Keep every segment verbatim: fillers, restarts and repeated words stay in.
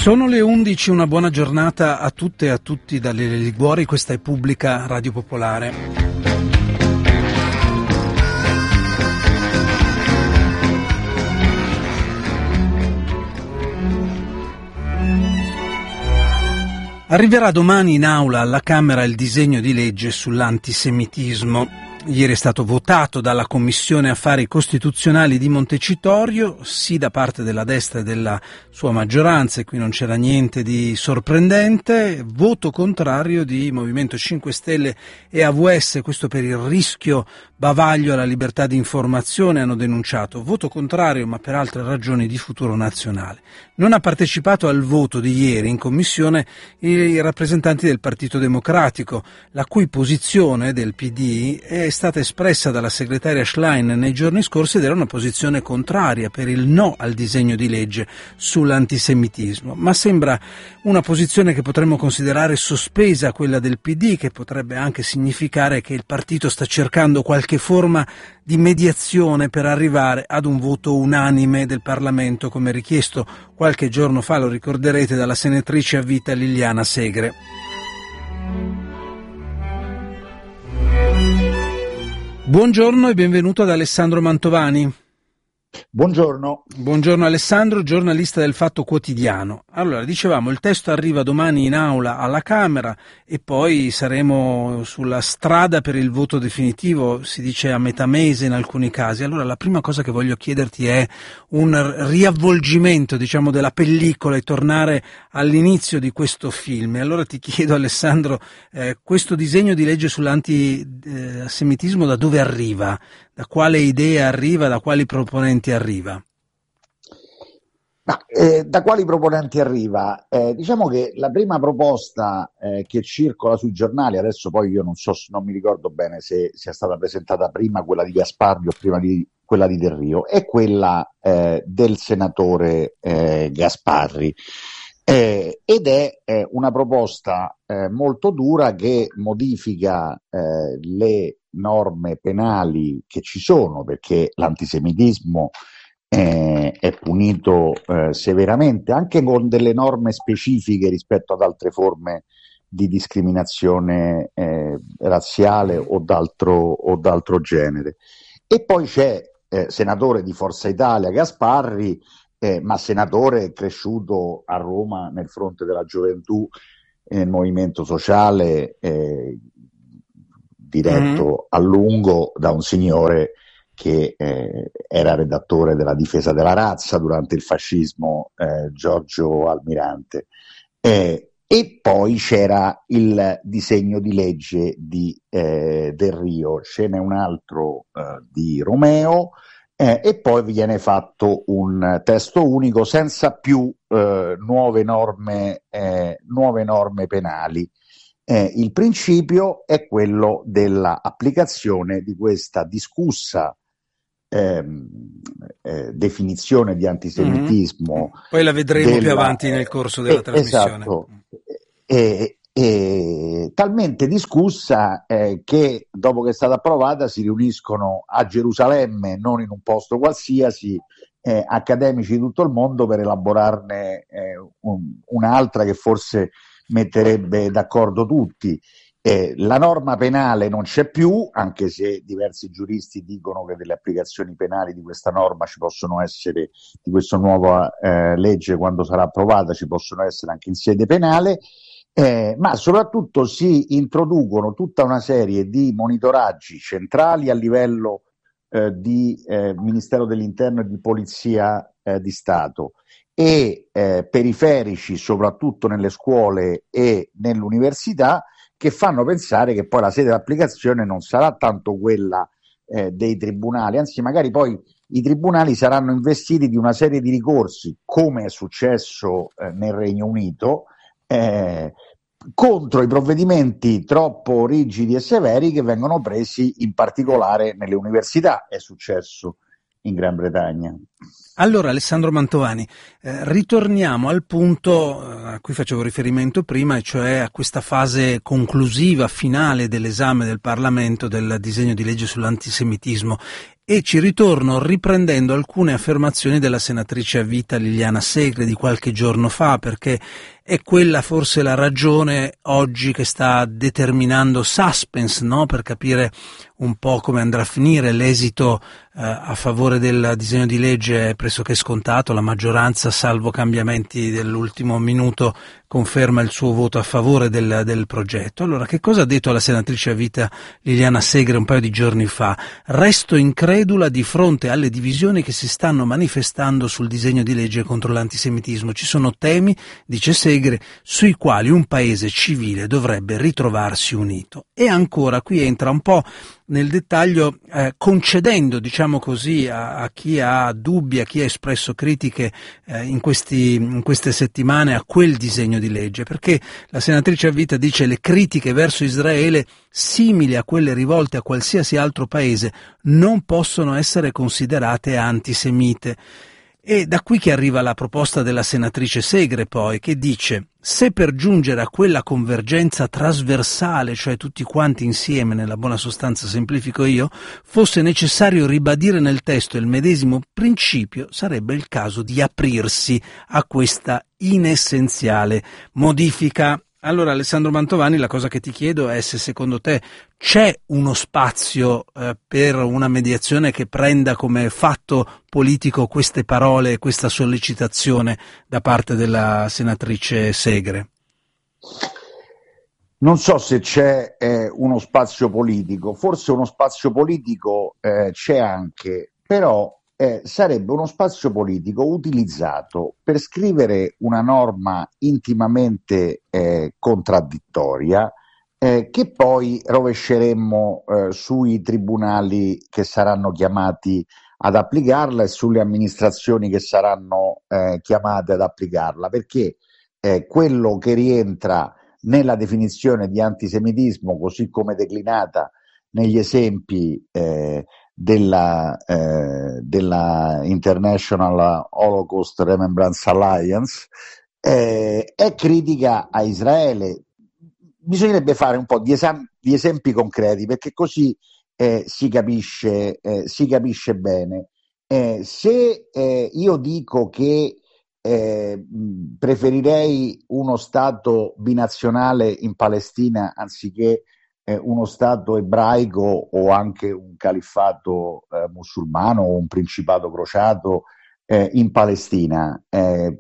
Sono le undici, una buona giornata a tutte e a tutti dalle Liguori, questa è Pubblica Radio Popolare. Arriverà domani in aula alla Camera il disegno di legge sull'antisemitismo. Ieri è stato votato dalla Commissione Affari Costituzionali di Montecitorio, sì da parte della destra e della sua maggioranza, e qui non c'era niente di sorprendente, voto contrario di Movimento cinque Stelle e A V S, questo per il rischio bavaglio alla libertà di informazione, hanno denunciato. Voto contrario, ma per altre ragioni di Futuro Nazionale. Non ha partecipato al voto di ieri in Commissione i rappresentanti del Partito Democratico, la cui posizione del P D è stata espressa dalla segretaria Schlein nei giorni scorsi ed era una posizione contraria per il no al disegno di legge sull'antisemitismo, ma sembra una posizione che potremmo considerare sospesa a quella del P D, che potrebbe anche significare che il partito sta cercando qualche forma di mediazione per arrivare ad un voto unanime del Parlamento, come richiesto qualche giorno fa, lo ricorderete, dalla senatrice a vita Liliana Segre. Buongiorno e benvenuto ad Alessandro Mantovani. Buongiorno. Buongiorno Alessandro, giornalista del Fatto Quotidiano. Allora, dicevamo, il testo arriva domani in aula alla Camera e poi saremo sulla strada per il voto definitivo, si dice a metà mese in alcuni casi. Allora, la prima cosa che voglio chiederti è un riavvolgimento, diciamo, della pellicola e tornare all'inizio di questo film. E allora ti chiedo, Alessandro, eh, questo disegno di legge sull'antisemitismo da dove arriva? Da quale idea arriva, da quali proponenti arriva? Ma, eh, da quali proponenti arriva? Eh, diciamo che la prima proposta eh, che circola sui giornali, adesso poi io non so, non mi ricordo bene se sia stata presentata prima quella di Gasparri o prima di quella di Del Rio, è quella eh, del senatore eh, Gasparri. Eh, ed è eh, una proposta eh, molto dura che modifica eh, le norme penali che ci sono, perché l'antisemitismo eh, è punito eh, severamente, anche con delle norme specifiche rispetto ad altre forme di discriminazione eh, razziale o d'altro, o d'altro genere. E poi c'è eh, senatore di Forza Italia Gasparri, Eh, ma senatore cresciuto a Roma nel fronte della gioventù e nel movimento sociale, eh, diretto mm-hmm. a lungo da un signore che eh, era redattore della Difesa della Razza durante il fascismo, eh, Giorgio Almirante. Eh, e poi c'era il disegno di legge di eh, Del Rio, ce n'è un altro eh, di Romeo, Eh, e poi viene fatto un testo unico senza più eh, nuove norme, eh, nuove norme penali. Eh, il principio è quello dell'applicazione di questa discussa ehm, eh, definizione di antisemitismo. Mm-hmm. Poi la vedremo della, più avanti nel corso della eh, trasmissione. Esatto. Eh, E talmente discussa eh, che dopo che è stata approvata si riuniscono a Gerusalemme, non in un posto qualsiasi, eh, accademici di tutto il mondo per elaborarne eh, un, un'altra che forse metterebbe d'accordo tutti. Eh, la norma penale non c'è più, anche se diversi giuristi dicono che delle applicazioni penali di questa norma ci possono essere, di questa nuova eh, legge quando sarà approvata, ci possono essere anche in sede penale. Eh, ma soprattutto si introducono tutta una serie di monitoraggi centrali a livello eh, di eh, Ministero dell'Interno e di Polizia eh, di Stato e eh, periferici soprattutto nelle scuole e nell'università, che fanno pensare che poi la sede d'applicazione non sarà tanto quella eh, dei tribunali, anzi magari poi i tribunali saranno investiti di una serie di ricorsi, come è successo eh, nel Regno Unito, Eh, contro i provvedimenti troppo rigidi e severi che vengono presi in particolare nelle università. È successo in Gran Bretagna. Allora, Alessandro Mantovani, eh, ritorniamo al punto eh, a cui facevo riferimento prima, e cioè a questa fase conclusiva, finale dell'esame del Parlamento del disegno di legge sull'antisemitismo. E ci ritorno riprendendo alcune affermazioni della senatrice a vita Liliana Segre di qualche giorno fa, perché è quella forse la ragione oggi che sta determinando suspense, no? Per capire un po' come andrà a finire. L'esito eh, a favore del disegno di legge è pressoché scontato, la maggioranza, salvo cambiamenti dell'ultimo minuto, conferma il suo voto a favore del, del progetto. Allora, che cosa ha detto la senatrice a vita Liliana Segre un paio di giorni fa? Resto incredula di fronte alle divisioni che si stanno manifestando sul disegno di legge contro l'antisemitismo. Ci sono temi, dice Segre, sui quali un paese civile dovrebbe ritrovarsi unito. E ancora, qui entra un po' nel dettaglio, eh, concedendo, diciamo così, a, a chi ha dubbi, a chi ha espresso critiche eh, in, questi, in queste settimane a quel disegno di legge, perché la senatrice a vita dice le critiche verso Israele, simili a quelle rivolte a qualsiasi altro paese, non possono essere considerate antisemite. E da qui che arriva la proposta della senatrice Segre, poi, che dice: se per giungere a quella convergenza trasversale, cioè tutti quanti insieme, nella buona sostanza semplifico io, fosse necessario ribadire nel testo il medesimo principio, sarebbe il caso di aprirsi a questa inessenziale modifica. Allora, Alessandro Mantovani, la cosa che ti chiedo è se secondo te c'è uno spazio eh, per una mediazione che prenda come fatto politico queste parole e questa sollecitazione da parte della senatrice Segre. Non so se c'è eh, uno spazio politico, forse uno spazio politico eh, c'è anche, però eh, sarebbe uno spazio politico utilizzato per scrivere una norma intimamente eh, contraddittoria eh, che poi rovesceremmo eh, sui tribunali che saranno chiamati ad applicarla e sulle amministrazioni che saranno eh, chiamate ad applicarla, perché eh, quello che rientra nella definizione di antisemitismo, così come declinata negli esempi eh, della, eh, della International Holocaust Remembrance Alliance, eh, è critica a Israele. Bisognerebbe fare un po' di, esam- di esempi concreti, perché così eh, si capisce, eh, si capisce bene. Eh, se eh, io dico che Eh, preferirei uno Stato binazionale in Palestina anziché eh, uno Stato ebraico o anche un califfato eh, musulmano o un principato crociato eh, in Palestina, eh,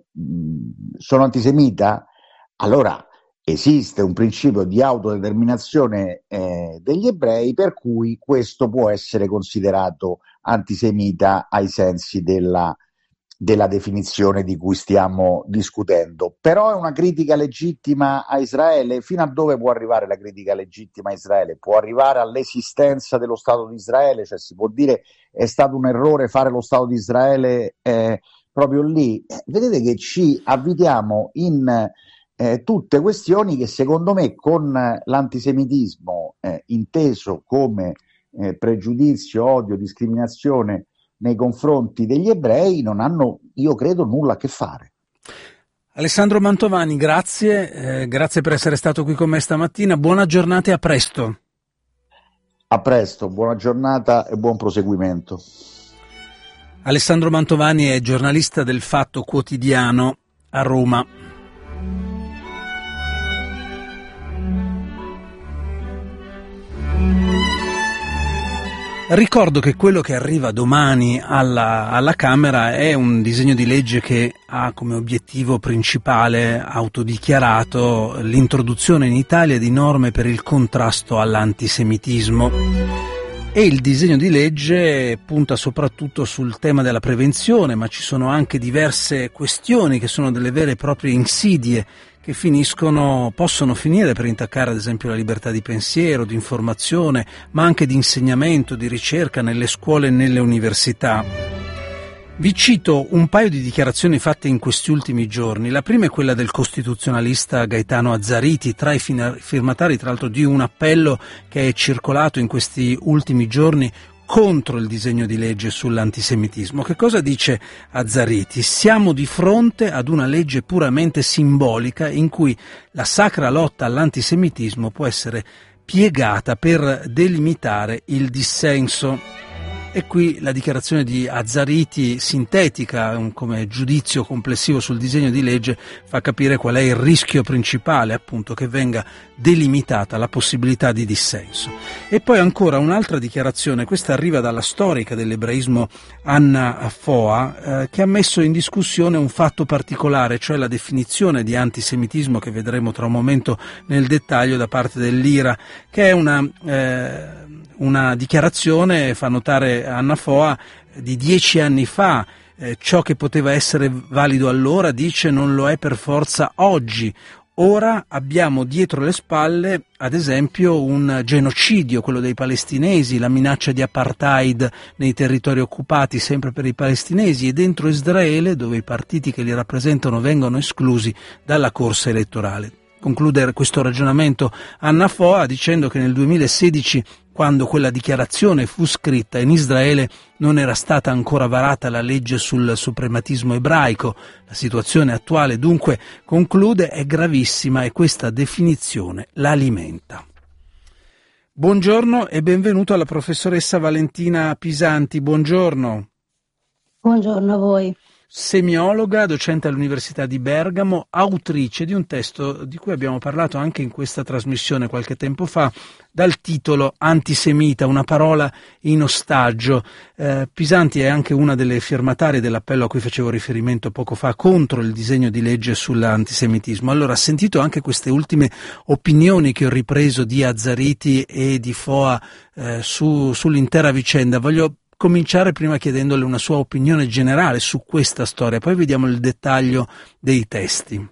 sono antisemita? Allora esiste un principio di autodeterminazione eh, degli ebrei per cui questo può essere considerato antisemita ai sensi della della definizione di cui stiamo discutendo. Però è una critica legittima a Israele? Fino a dove può arrivare la critica legittima a Israele? Può arrivare all'esistenza dello Stato di Israele, cioè si può dire è stato un errore fare lo Stato di Israele eh, proprio lì. Eh, vedete che ci avvitiamo in eh, tutte questioni che secondo me con l'antisemitismo eh, inteso come eh, pregiudizio, odio, discriminazione nei confronti degli ebrei non hanno, io credo, nulla a che fare. Alessandro Mantovani, grazie, eh, grazie per essere stato qui con me stamattina, buona giornata e a presto. A presto, buona giornata e buon proseguimento. Alessandro Mantovani è giornalista del Fatto Quotidiano a Roma. Ricordo che quello che arriva domani alla, alla Camera è un disegno di legge che ha come obiettivo principale, autodichiarato, l'introduzione in Italia di norme per il contrasto all'antisemitismo. E il disegno di legge punta soprattutto sul tema della prevenzione, ma ci sono anche diverse questioni che sono delle vere e proprie insidie che finiscono, possono finire per intaccare ad esempio la libertà di pensiero, di informazione, ma anche di insegnamento, di ricerca nelle scuole e nelle università. Vi cito un paio di dichiarazioni fatte in questi ultimi giorni. La prima è quella del costituzionalista Gaetano Azzariti, tra i firmatari tra l'altro di un appello che è circolato in questi ultimi giorni contro il disegno di legge sull'antisemitismo. Che cosa dice Azzariti? Siamo di fronte ad una legge puramente simbolica in cui la sacra lotta all'antisemitismo può essere piegata per delimitare il dissenso. E qui la dichiarazione di Azzariti, sintetica come giudizio complessivo sul disegno di legge, fa capire qual è il rischio principale, appunto, che venga delimitata la possibilità di dissenso. E poi ancora un'altra dichiarazione, questa arriva dalla storica dell'ebraismo Anna Foa, eh, che ha messo in discussione un fatto particolare, cioè la definizione di antisemitismo che vedremo tra un momento nel dettaglio da parte dell'I R A, che è una, eh, una dichiarazione, fa notare Anna Foa, di dieci anni fa. Eh, ciò che poteva essere valido allora, dice, non lo è per forza oggi. Ora abbiamo dietro le spalle, ad esempio, un genocidio, quello dei palestinesi, la minaccia di apartheid nei territori occupati sempre per i palestinesi, e dentro Israele, dove i partiti che li rappresentano vengono esclusi dalla corsa elettorale. Conclude questo ragionamento Anna Foa dicendo che nel duemilasedici, quando quella dichiarazione fu scritta, in Israele non era stata ancora varata la legge sul suprematismo ebraico. La situazione attuale, dunque, conclude, è gravissima e questa definizione la alimenta. Buongiorno e benvenuto alla professoressa Valentina Pisanti. Buongiorno. Buongiorno a voi. Semiologa, docente all'Università di Bergamo, autrice di un testo di cui abbiamo parlato anche in questa trasmissione qualche tempo fa, dal titolo Antisemita, una parola in ostaggio. Eh, Pisanti è anche una delle firmatarie dell'appello a cui facevo riferimento poco fa contro il disegno di legge sull'antisemitismo. Allora, sentito anche queste ultime opinioni che ho ripreso di Azzariti e di Foa eh, su, sull'intera vicenda, voglio cominciare prima chiedendole una sua opinione generale su questa storia, poi vediamo il dettaglio dei testi.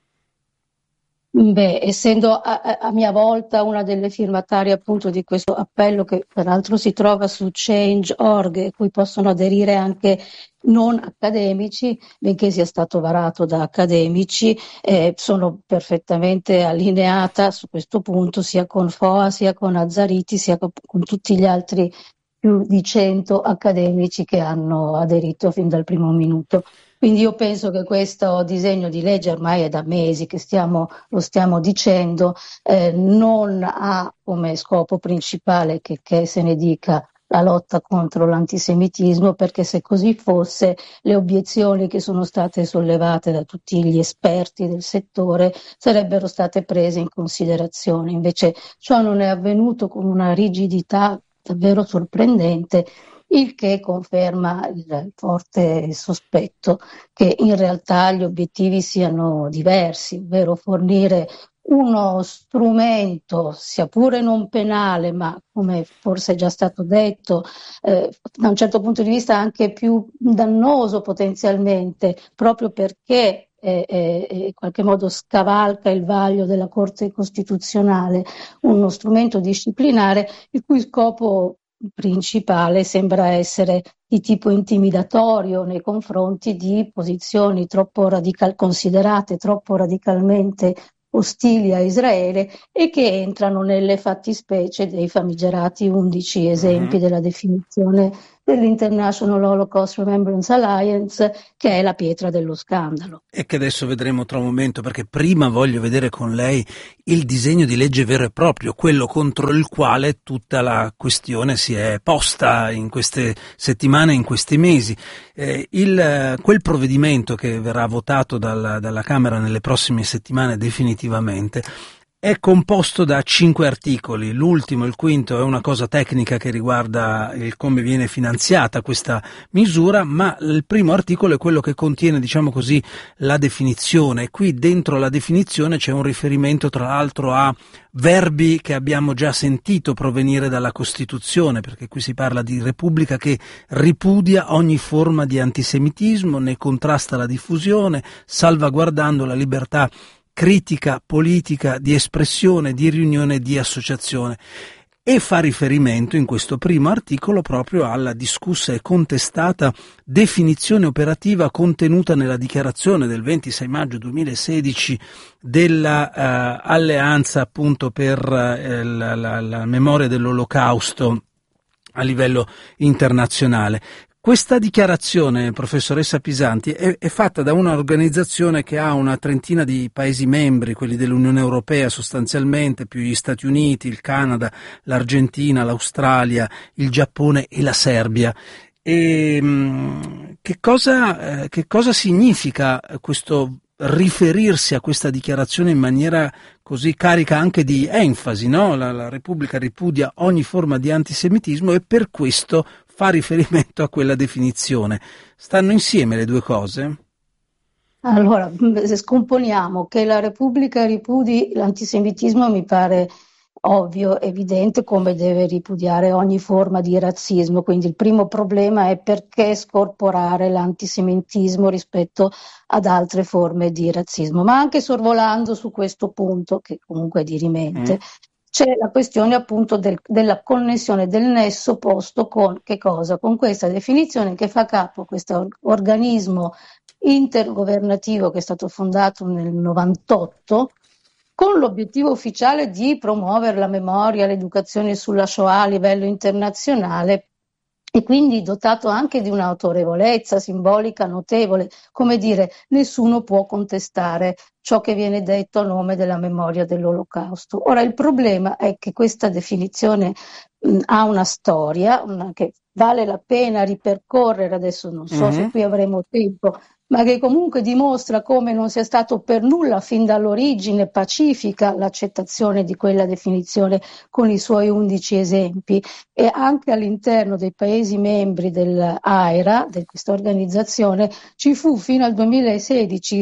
Beh, essendo a, a mia volta una delle firmatarie appunto di questo appello, che peraltro si trova su change punto org, a cui possono aderire anche non accademici, benché sia stato varato da accademici, eh, sono perfettamente allineata su questo punto sia con Foa, sia con Azzariti, sia con, con tutti gli altri più di cento accademici che hanno aderito fin dal primo minuto. Quindi io penso che questo disegno di legge, ormai è da mesi che stiamo, lo stiamo dicendo, eh, non ha come scopo principale, che, che se ne dica, la lotta contro l'antisemitismo, perché se così fosse, le obiezioni che sono state sollevate da tutti gli esperti del settore sarebbero state prese in considerazione. Invece ciò non è avvenuto, con una rigidità davvero sorprendente, il che conferma il forte sospetto che in realtà gli obiettivi siano diversi, ovvero fornire uno strumento, sia pure non penale, ma come forse è già stato detto, eh, da un certo punto di vista anche più dannoso potenzialmente, proprio perché E, e, e in qualche modo scavalca il vaglio della Corte Costituzionale, uno strumento disciplinare il cui scopo principale sembra essere di tipo intimidatorio nei confronti di posizioni troppo radical- considerate troppo radicalmente ostili a Israele e che entrano nelle fattispecie dei famigerati undici esempi mm-hmm. della definizione dell'International Holocaust Remembrance Alliance, che è la pietra dello scandalo. E che adesso vedremo tra un momento, perché prima voglio vedere con lei il disegno di legge vero e proprio, quello contro il quale tutta la questione si è posta in queste settimane, in questi mesi. Eh, il, quel provvedimento che verrà votato dalla, dalla Camera nelle prossime settimane definitivamente è composto da cinque articoli. L'ultimo, il quinto, è una cosa tecnica che riguarda il come viene finanziata questa misura, ma il primo articolo è quello che contiene, diciamo così, la definizione. Qui dentro la definizione c'è un riferimento tra l'altro a verbi che abbiamo già sentito provenire dalla Costituzione, perché qui si parla di Repubblica che ripudia ogni forma di antisemitismo, ne contrasta la diffusione, salvaguardando la libertà critica politica di espressione, di riunione, di associazione, e fa riferimento in questo primo articolo proprio alla discussa e contestata definizione operativa contenuta nella dichiarazione del ventisei maggio duemilasedici della uh, Alleanza appunto per uh, la, la, la memoria dell'Olocausto a livello internazionale. Questa dichiarazione, professoressa Pisanti, è, è fatta da un'organizzazione che ha una trentina di paesi membri, quelli dell'Unione Europea sostanzialmente, più gli Stati Uniti, il Canada, l'Argentina, l'Australia, il Giappone e la Serbia. E mh, che cosa, eh, che cosa significa questo riferirsi a questa dichiarazione in maniera così carica anche di enfasi, no? La, la Repubblica ripudia ogni forma di antisemitismo e per questo fa riferimento a quella definizione. Stanno insieme le due cose? Allora, se scomponiamo che la Repubblica ripudi l'antisemitismo, mi pare ovvio, evidente, come deve ripudiare ogni forma di razzismo. Quindi il primo problema è perché scorporare l'antisemitismo rispetto ad altre forme di razzismo. Ma anche sorvolando su questo punto, che comunque è dirimente, mm. c'è la questione appunto del, della connessione, del nesso posto con che cosa? Con questa definizione che fa capo a questo organismo intergovernativo che è stato fondato nel novantotto, con l'obiettivo ufficiale di promuovere la memoria e l'educazione sulla Shoah a livello internazionale e quindi dotato anche di un'autorevolezza simbolica notevole, come dire, nessuno può contestare ciò che viene detto a nome della memoria dell'Olocausto. Ora il problema è che questa definizione mh, ha una storia una, che vale la pena ripercorrere, adesso non so mm-hmm. se qui avremo tempo, ma che comunque dimostra come non sia stato per nulla fin dall'origine pacifica l'accettazione di quella definizione con i suoi undici esempi, e anche all'interno dei paesi membri dell'AIRA, di questa organizzazione, ci fu fino al duemilasedici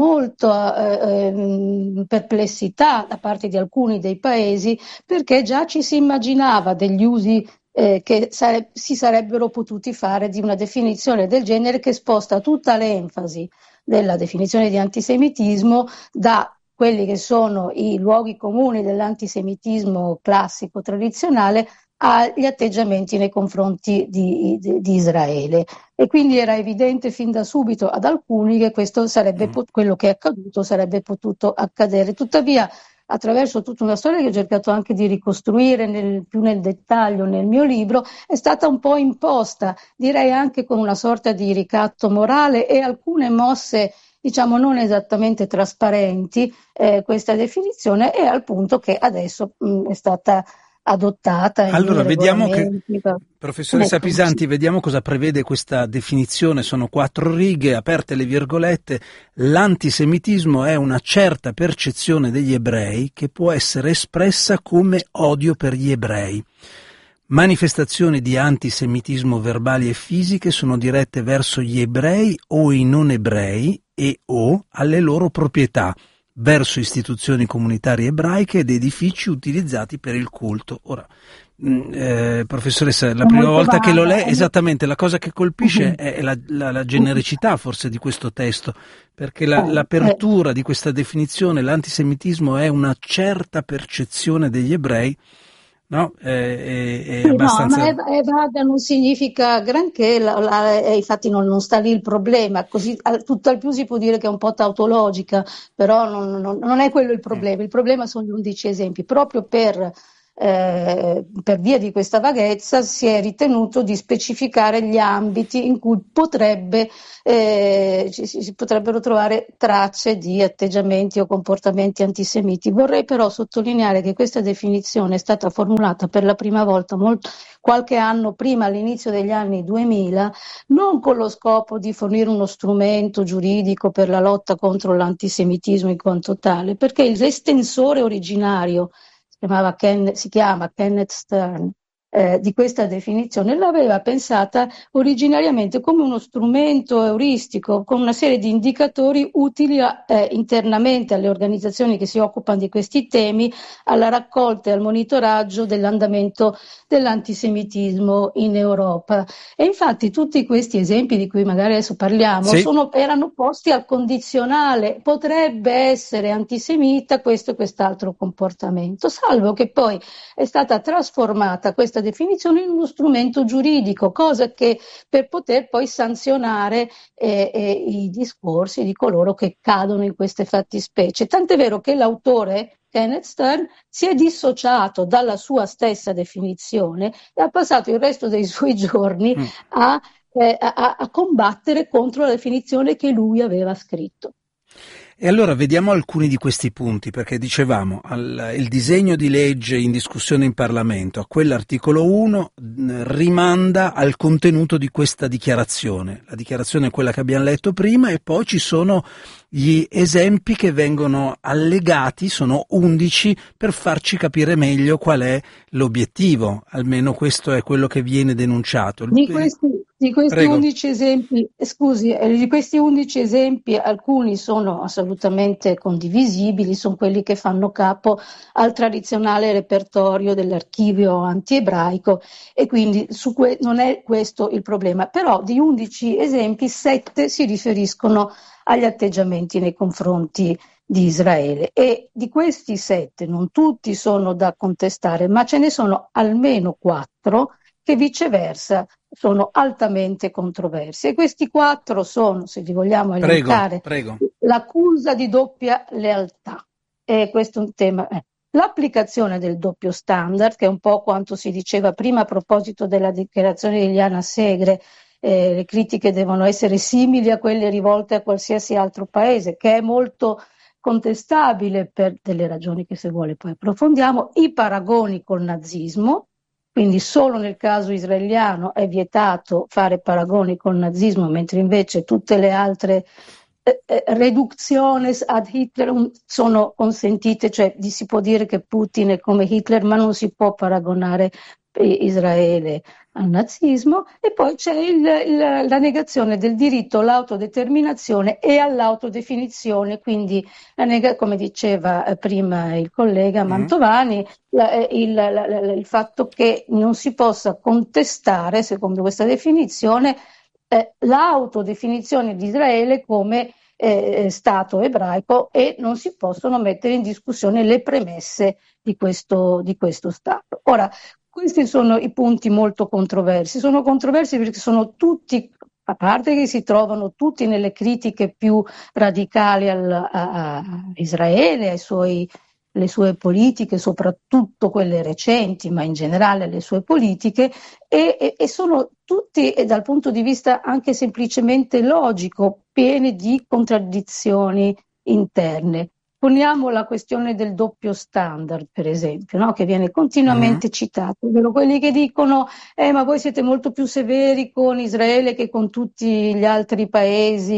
molta eh, perplessità da parte di alcuni dei paesi, perché già ci si immaginava degli usi Eh, che sare- si sarebbero potuti fare di una definizione del genere, che sposta tutta l'enfasi della definizione di antisemitismo da quelli che sono i luoghi comuni dell'antisemitismo classico tradizionale agli atteggiamenti nei confronti di, di, di Israele. E quindi era evidente fin da subito ad alcuni che questo sarebbe mm. pot- quello che è accaduto sarebbe potuto accadere. Tuttavia, attraverso tutta una storia che ho cercato anche di ricostruire nel, più nel dettaglio nel mio libro, è stata un po' imposta, direi anche con una sorta di ricatto morale e alcune mosse, diciamo, non esattamente trasparenti, eh, questa definizione, e al punto che adesso mh, è stata adottata. Allora vediamo che, professoressa ecco, Pisanti, sì. vediamo cosa prevede questa definizione. Sono quattro righe, aperte le virgolette. L'antisemitismo è una certa percezione degli ebrei che può essere espressa come odio per gli ebrei. Manifestazioni di antisemitismo verbali e fisiche sono dirette verso gli ebrei o i non ebrei e o alle loro proprietà, verso istituzioni comunitarie ebraiche ed edifici utilizzati per il culto. Ora, eh, professoressa, la prima volta vaga, che lo leggo, esattamente, la cosa che colpisce uh-huh. è la, la, la genericità forse di questo testo, perché la, uh-huh. l'apertura di questa definizione, l'antisemitismo è una certa percezione degli ebrei, no? È, è, è sì, abbastanza... No, ma è, è vaga, non significa granché, la, la, eh, infatti non, non sta lì il problema, così al, tutt'al più si può dire che è un po' tautologica, però non, non, non è quello il problema, il problema sono gli undici esempi, proprio per... Eh, per via di questa vaghezza si è ritenuto di specificare gli ambiti in cui potrebbe, eh, ci, si potrebbero trovare tracce di atteggiamenti o comportamenti antisemiti. Vorrei però sottolineare che questa definizione è stata formulata per la prima volta molto, qualche anno prima, all'inizio degli anni duemila, non con lo scopo di fornire uno strumento giuridico per la lotta contro l'antisemitismo in quanto tale, perché il estensore originario Si, chiamava Ken, si chiama Kenneth Stern, eh, di questa definizione, l'aveva pensata originariamente come uno strumento euristico con una serie di indicatori utili a, eh, internamente alle organizzazioni che si occupano di questi temi, alla raccolta e al monitoraggio dell'andamento dell'antisemitismo in Europa. E infatti tutti questi esempi di cui magari adesso parliamo sì. sono, erano posti al condizionale, potrebbe essere antisemita questo e quest'altro comportamento, salvo che poi è stata trasformata questa definizione in uno strumento giuridico, cosa che per poter poi sanzionare eh, eh, i discorsi di coloro che cadono in queste fattispecie. Tant'è vero che l'autore Kenneth Stern si è dissociato dalla sua stessa definizione e ha passato il resto dei suoi giorni mm. a eh, a, a combattere contro la definizione che lui aveva scritto. E allora vediamo alcuni di questi punti, perché dicevamo al, il disegno di legge in discussione in Parlamento, a quell'articolo uno, rimanda al contenuto di questa dichiarazione. La dichiarazione è quella che abbiamo letto prima e poi ci sono gli esempi che vengono allegati, sono undici, per farci capire meglio qual è l'obiettivo, almeno questo è quello che viene denunciato. Di questi, di questi Prego. undici esempi, scusi, eh, di questi undici esempi alcuni sono assolutamente condivisibili, sono quelli che fanno capo al tradizionale repertorio dell'archivio antiebraico e quindi su que- non è questo il problema. Però di undici esempi, sette si riferiscono agli atteggiamenti nei confronti di Israele e di questi sette non tutti sono da contestare, ma ce ne sono almeno quattro che viceversa sono altamente controversi e questi quattro sono, se li vogliamo elencare, prego, prego. l'accusa di doppia lealtà, e questo è un tema, eh. l'applicazione del doppio standard, che è un po' quanto si diceva prima a proposito della dichiarazione di Liliana Segre, eh, le critiche devono essere simili a quelle rivolte a qualsiasi altro paese, che è molto contestabile per delle ragioni che se vuole poi approfondiamo, i paragoni col nazismo. Quindi solo nel caso israeliano è vietato fare paragoni col nazismo, mentre invece tutte le altre eh, eh, reductiones ad Hitler sono consentite, cioè si può dire che Putin è come Hitler, ma non si può paragonare Israele al nazismo. E poi c'è il, il, la negazione del diritto all'autodeterminazione e all'autodefinizione, quindi la neg- come diceva eh, prima il collega Mantovani, la, il, la, la, il fatto che non si possa contestare, secondo questa definizione, eh, l'autodefinizione di Israele come eh, Stato ebraico e non si possono mettere in discussione le premesse di questo, di questo Stato. Ora, questi sono i punti molto controversi. Sono controversi perché sono tutti, a parte che si trovano tutti nelle critiche più radicali al, a, a Israele, ai suoi, alle sue politiche, soprattutto quelle recenti, ma in generale alle sue politiche, e, e, e sono tutti, e dal punto di vista anche semplicemente logico, pieni di contraddizioni interne. Poniamo la questione del doppio standard, per esempio, no? Che viene continuamente uh-huh. citato, ovvero quelli che dicono eh, ma voi siete molto più severi con Israele che con tutti gli altri paesi,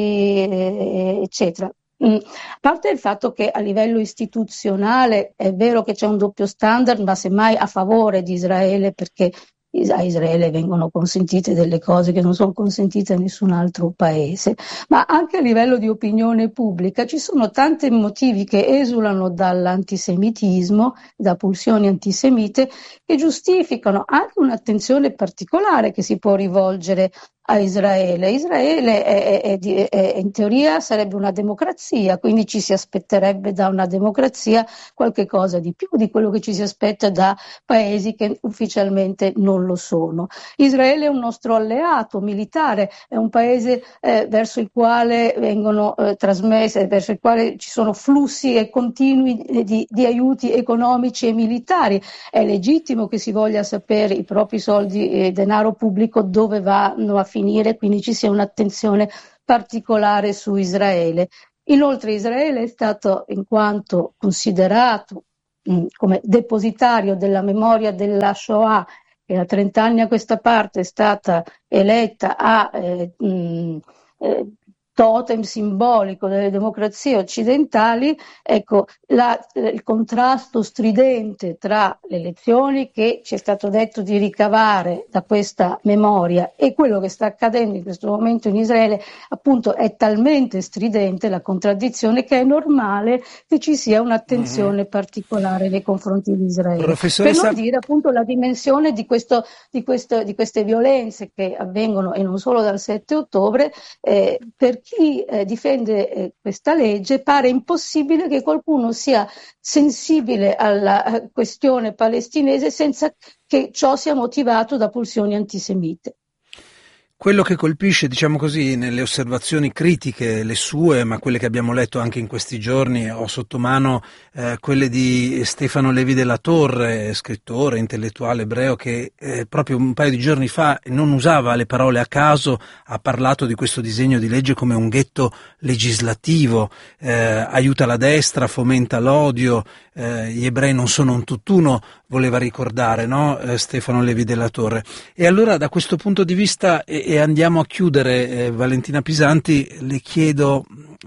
eh, eccetera. Mm. A parte il fatto che a livello istituzionale è vero che c'è un doppio standard, ma semmai a favore di Israele, perché a Israele vengono consentite delle cose che non sono consentite a nessun altro paese, ma anche a livello di opinione pubblica ci sono tanti motivi che esulano dall'antisemitismo, da pulsioni antisemite, che giustificano anche un'attenzione particolare che si può rivolgere a Israele. Israele è, è, è, è, in teoria sarebbe una democrazia, quindi ci si aspetterebbe da una democrazia qualche cosa di più di quello che ci si aspetta da paesi che ufficialmente non lo sono. Israele è un nostro alleato militare, è un paese eh, verso il quale vengono eh, trasmesse, verso il quale ci sono flussi e continui di, di aiuti economici e militari. È legittimo che si voglia sapere i propri soldi e denaro pubblico dove vanno a finire, quindi ci sia un'attenzione particolare su Israele. Inoltre Israele è stato, in quanto considerato mh, come depositario della memoria della Shoah, che da trent'anni a questa parte è stata eletta a eh, mh, eh, totem simbolico delle democrazie occidentali, ecco, la, il contrasto stridente tra le lezioni che ci è stato detto di ricavare da questa memoria e quello che sta accadendo in questo momento in Israele, appunto, è talmente stridente la contraddizione che è normale che ci sia un'attenzione uh-huh. particolare nei confronti di Israele. Professoressa... Per non dire appunto la dimensione di, questo, di, questo, di queste violenze che avvengono, e non solo dal sette ottobre, eh, per chi eh, difende eh, questa legge pare impossibile che qualcuno sia sensibile alla eh, questione palestinese senza che ciò sia motivato da pulsioni antisemite. Quello che colpisce, diciamo così, nelle osservazioni critiche, le sue, ma quelle che abbiamo letto anche in questi giorni, ho sotto mano eh, quelle di Stefano Levi della Torre, scrittore, intellettuale ebreo, che eh, proprio un paio di giorni fa non usava le parole a caso, ha parlato di questo disegno di legge come un ghetto legislativo, eh, aiuta la destra, fomenta l'odio, eh, gli ebrei non sono un tutt'uno, voleva ricordare, no? eh, Stefano Levi della Torre. E allora da questo punto di vista, e, e andiamo a chiudere, eh, Valentina Pisanti, le chiedo,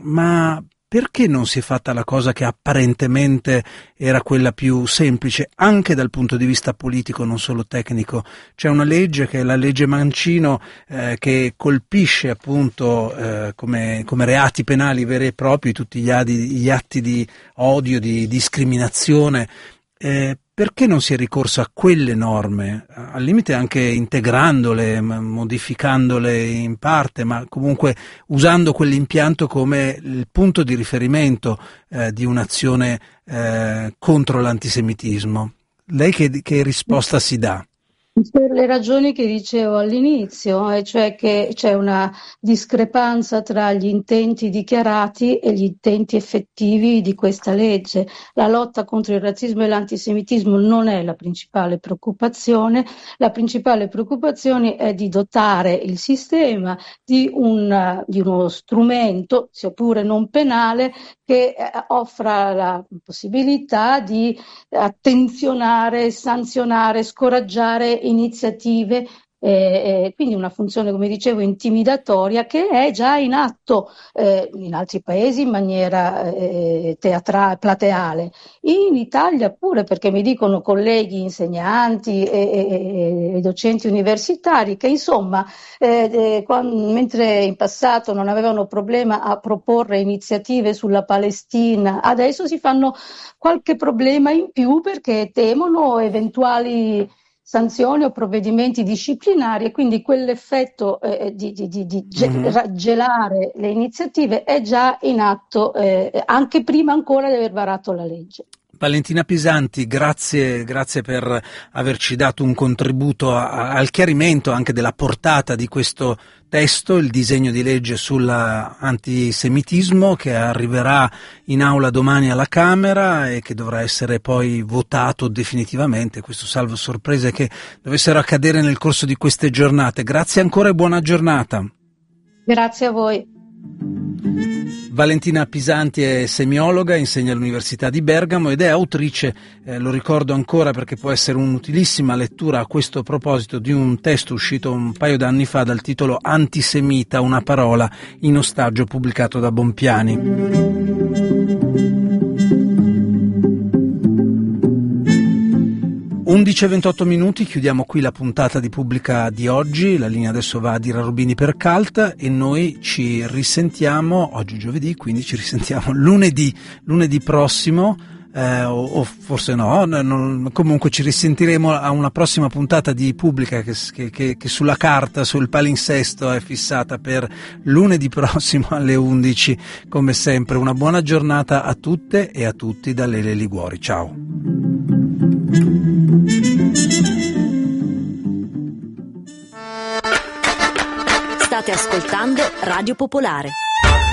ma perché non si è fatta la cosa che apparentemente era quella più semplice, anche dal punto di vista politico, non solo tecnico? C'è una legge che è la legge Mancino, eh, che colpisce appunto eh, come, come reati penali veri e propri tutti gli atti, gli atti di odio, di discriminazione. Eh, perché non si è ricorso a quelle norme, al limite anche integrandole, modificandole in parte, ma comunque usando quell'impianto come il punto di riferimento eh, di un'azione eh, contro l'antisemitismo? Lei che, che risposta si dà? Per le ragioni che dicevo all'inizio, e cioè che c'è una discrepanza tra gli intenti dichiarati e gli intenti effettivi di questa legge. La lotta contro il razzismo e l'antisemitismo non è la principale preoccupazione, la principale preoccupazione è di dotare il sistema di, un, di uno strumento, sia pure non penale, che eh, offra la possibilità di attenzionare, sanzionare, scoraggiare iniziative, eh, quindi una funzione, come dicevo, intimidatoria, che è già in atto eh, in altri paesi in maniera eh, teatrale, plateale. In Italia pure, perché mi dicono colleghi insegnanti e, e, e docenti universitari che insomma eh, eh, quando, mentre in passato non avevano problema a proporre iniziative sulla Palestina, adesso si fanno qualche problema in più perché temono eventuali sanzioni o provvedimenti disciplinari, e quindi quell'effetto eh, di, di, di, di Mm-hmm. gelare le iniziative è già in atto eh, anche prima ancora di aver varato la legge. Valentina Pisanti, grazie, grazie per averci dato un contributo a, a, al chiarimento anche della portata di questo testo, il disegno di legge sull'antisemitismo, che arriverà in aula domani alla Camera e che dovrà essere poi votato definitivamente, questo salvo sorprese che dovessero accadere nel corso di queste giornate. Grazie ancora e buona giornata. Grazie a voi. Valentina Pisanti è semiologa, insegna all'Università di Bergamo ed è autrice, eh, lo ricordo ancora perché può essere un'utilissima lettura a questo proposito, di un testo uscito un paio d'anni fa dal titolo Antisemita, una parola in ostaggio, pubblicato da Bompiani. undici e ventotto minuti, chiudiamo qui la puntata di Pubblica di oggi. La linea adesso va a Dira Rubini per Cult e noi ci risentiamo oggi giovedì, quindi ci risentiamo lunedì, lunedì prossimo, eh, o, o forse no, non, comunque ci risentiremo a una prossima puntata di Pubblica che, che, che sulla carta, sul palinsesto è fissata per lunedì prossimo alle undici, come sempre. Una buona giornata a tutte e a tutti da Lele Liguori. Ciao. State ascoltando Radio Popolare.